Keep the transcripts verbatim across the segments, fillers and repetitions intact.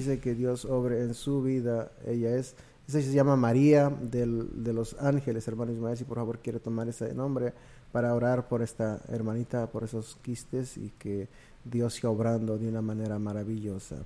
dice que Dios obre en su vida. Ella es, esa se llama María del, de los Ángeles, hermano Ismael, si por favor quiere tomar ese nombre para orar por esta hermanita, por esos quistes, y que Dios siga obrando de una manera maravillosa.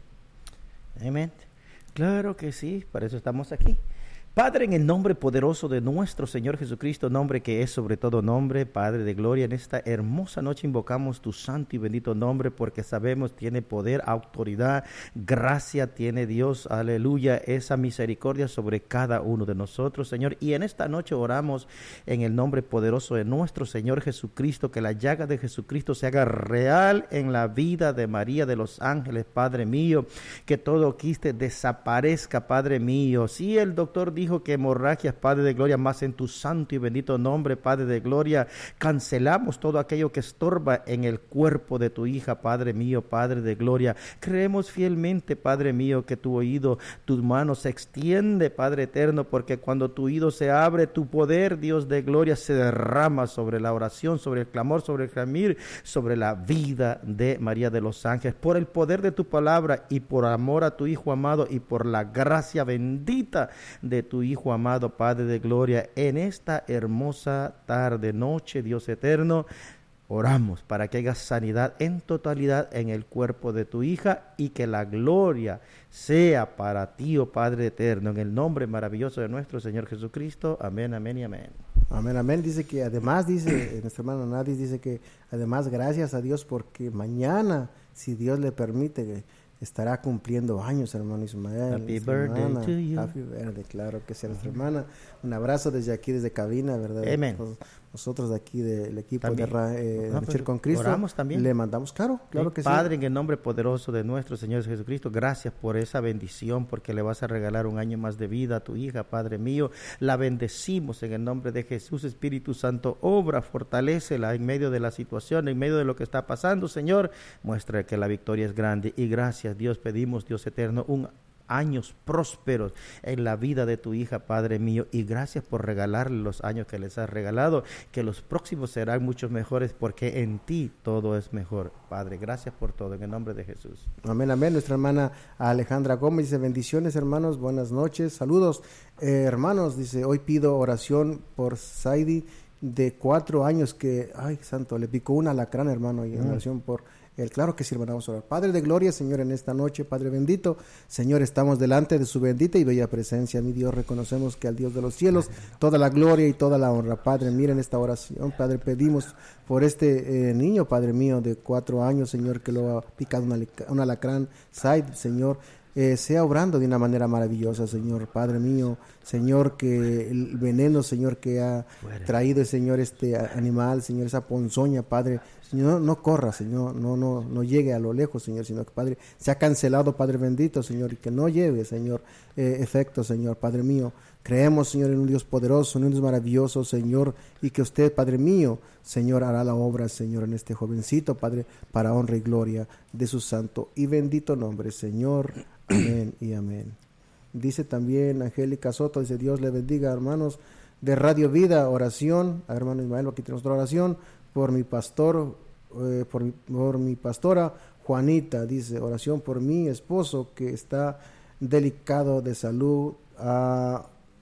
Amén. Claro que sí, para eso estamos aquí. Padre, en el nombre poderoso de nuestro Señor Jesucristo, nombre que es sobre todo nombre, Padre de gloria, en esta hermosa noche invocamos tu santo y bendito nombre, porque sabemos tiene poder, autoridad, gracia tiene Dios, aleluya, esa misericordia sobre cada uno de nosotros, Señor. Y en esta noche oramos en el nombre poderoso de nuestro Señor Jesucristo, que la llaga de Jesucristo se haga real en la vida de María de los Ángeles, Padre mío, que todo quiste desaparezca, Padre mío. Si el doctor dijo que hemorragias, Padre de gloria, más en tu santo y bendito nombre, Padre de gloria, cancelamos todo aquello que estorba en el cuerpo de tu hija, Padre mío, Padre de gloria. Creemos fielmente, Padre mío, que tu oído, tus manos se extiende, Padre eterno, porque cuando tu oído se abre, tu poder, Dios de gloria, se derrama sobre la oración, sobre el clamor, sobre el gemir, sobre la vida de María de los Ángeles, por el poder de tu palabra y por amor a tu Hijo amado y por la gracia bendita de tu Hijo amado, Padre de gloria. En esta hermosa tarde, noche, Dios eterno, oramos para que haya sanidad en totalidad en el cuerpo de tu hija y que la gloria sea para ti, oh Padre eterno, en el nombre maravilloso de nuestro Señor Jesucristo. Amén, amén y amén. Amén, amén. Dice que además, dice nuestro hermano Nadis, dice que además gracias a Dios porque mañana, si Dios le permite, estará cumpliendo años, hermano Ismael. Happy birthday hermana. to you. Happy birthday, claro que sea nuestra hermana. Un abrazo desde aquí, desde cabina, ¿verdad? Amén. Nosotros de aquí del equipo También. de, Ra- eh, No, de pero Luchar con Cristo. oramos también. Le mandamos, claro, claro Sí, que Padre, sí. en el nombre poderoso de nuestro Señor Jesucristo, gracias por esa bendición, porque le vas a regalar un año más de vida a tu hija, Padre mío. La bendecimos en el nombre de Jesús. Espíritu Santo, obra, fortalécela en medio de la situación, en medio de lo que está pasando, Señor. Muestra que la victoria es grande. Y gracias, Dios, pedimos, Dios eterno, un años prósperos en la vida de tu hija, Padre mío, y gracias por regalarle los años que les has regalado, que los próximos serán muchos mejores, porque en ti todo es mejor, Padre. Gracias por todo, en el nombre de Jesús. Amén, amén. Nuestra hermana Alejandra Gómez dice, bendiciones, hermanos, buenas noches, saludos. Eh, hermanos, dice, hoy pido oración por Saidi, de cuatro años que, ay, santo, le picó un alacrán, hermano, y en Mm. oración por él. Claro que sí, hermano, vamos a orar. Padre de gloria, Señor, en esta noche, Padre bendito, Señor, estamos delante de su bendita y bella presencia, mi Dios. Reconocemos que al Dios de los cielos toda la gloria y toda la honra, Padre. Miren esta oración, Padre, pedimos por este eh, niño, Padre mío, de cuatro años, Señor, que lo ha picado un, alic- un alacrán, Said, Señor, eh, sea obrando de una manera maravillosa, Señor, Padre mío, Señor, que el veneno, Señor, que ha Fuera. traído, Señor, este a- animal, Señor, esa ponzoña, Padre, Señor, no corra, Señor, no, no, no llegue a lo lejos, Señor, sino que, Padre, se ha cancelado, Padre bendito, Señor, y que no lleve, Señor, eh, efecto, Señor, Padre mío. Creemos, Señor, en un Dios poderoso, en un Dios maravilloso, Señor, y que usted, Padre mío, Señor, hará la obra, Señor, en este jovencito, Padre, para honra y gloria de su santo y bendito nombre, Señor. Amén y amén. Dice también Angélica Soto, dice, Dios le bendiga, hermanos de Radio Vida, oración, a hermano Ismael, aquí tenemos otra oración, por mi pastor, eh, por, mi, por mi pastora Juanita, dice, oración por mi esposo que está delicado de salud uh,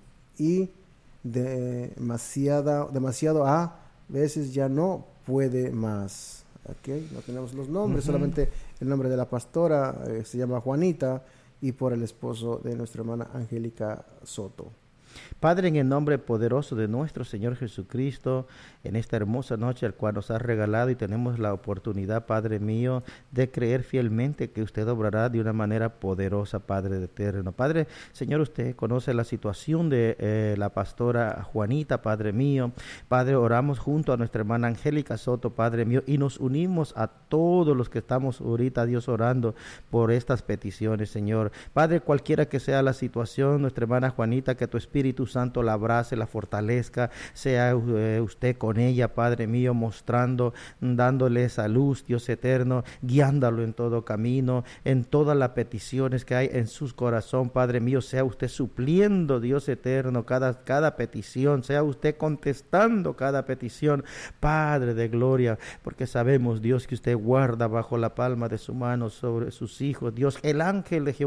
y de, demasiada, demasiado a veces ya no puede más. Okay, no tenemos los nombres, uh-huh. Solamente el nombre de la pastora eh, se llama Juanita, y por el esposo de nuestra hermana Angélica Soto. Padre, en el nombre poderoso de nuestro Señor Jesucristo, en esta hermosa noche al cual nos has regalado, y tenemos la oportunidad, Padre mío, de creer fielmente que usted obrará de una manera poderosa, Padre eterno. Padre, Señor, usted conoce la situación de eh, la pastora Juanita, Padre mío. Padre, oramos junto a nuestra hermana Angélica Soto, Padre mío, y nos unimos a todos los que estamos ahorita, Dios, orando por estas peticiones, Señor. Padre, cualquiera que sea la situación, nuestra hermana Juanita, que tu Espíritu Santo la abrace, la fortalezca, sea eh, usted con ella, Padre mío, mostrando, dándole esa luz, Dios eterno, guiándolo en todo camino, en todas las peticiones que hay en su corazón, Padre mío, sea usted supliendo, Dios eterno, cada, cada petición, sea usted contestando cada petición, Padre de gloria, porque sabemos, Dios, que usted guarda bajo la palma de su mano sobre sus hijos, Dios, el ángel de Jehová